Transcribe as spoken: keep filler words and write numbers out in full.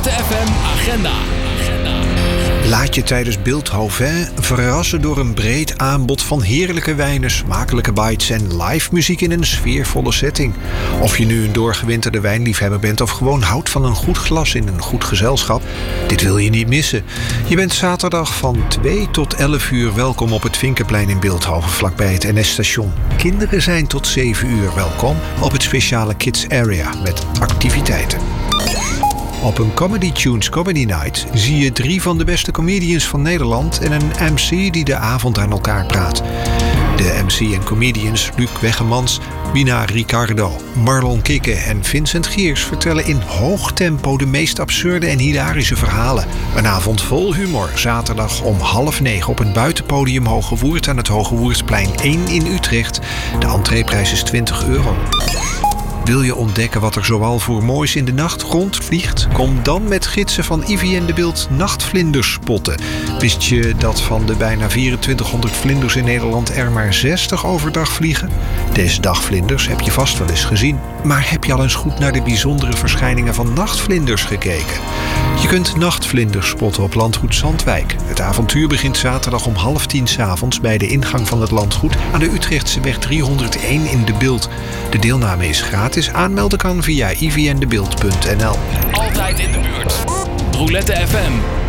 Roulette F M Agenda. Laat je tijdens Beeldhoven verrassen door een breed aanbod van heerlijke wijnen, smakelijke bites en live muziek in een sfeervolle setting. Of je nu een doorgewinterde wijnliefhebber bent of gewoon houdt van een goed glas in een goed gezelschap, dit wil je niet missen. Je bent zaterdag van twee tot elf uur welkom op het Vinkenplein in Beeldhoven, vlakbij het N S-station. Kinderen zijn tot zeven uur welkom op het speciale Kids Area met activiteiten. Op een Comedy Tunes Comedy Night zie je drie van de beste comedians van Nederland en een M C die de avond aan elkaar praat. De M C en comedians Luc Weggemans, Bina Ricardo, Marlon Kikke en Vincent Geers vertellen in hoog tempo de meest absurde en hilarische verhalen. Een avond vol humor, zaterdag om half negen op het buitenpodium Hoge Woerd aan het Hoge Woerdsplein één in Utrecht. De entreeprijs is twintig euro. Wil je ontdekken wat er zoal voor moois in de nacht rondvliegt? Kom dan met gidsen van Ivy en de Beeld nachtvlinders spotten. Wist je dat van de bijna vierentwintighonderd vlinders in Nederland er maar zestig overdag vliegen? Deze dagvlinders heb je vast wel eens gezien. Maar heb je al eens goed naar de bijzondere verschijningen van nachtvlinders gekeken? Je kunt nachtvlinders spotten op Landgoed Zandwijk. Het avontuur begint zaterdag om half tien 's avonds bij de ingang van het landgoed aan de Utrechtseweg driehonderdéén in de Beeld. De deelname is gratis. Aanmelden kan via i v n de beeld punt n l. Altijd in de buurt. Roulette F M.